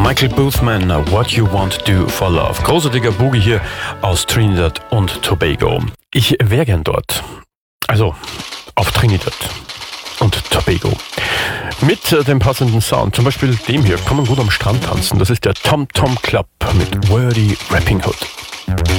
Michael Boothman, What You Want to Do for Love. Großartiger Boogie hier aus Trinidad und Tobago. Ich wäre gern dort. Also auf Trinidad und Tobago. Mit dem passenden Sound, zum Beispiel dem hier, kann man gut am Strand tanzen. Das ist der Tom Tom Club mit Wordy Rapping Hood.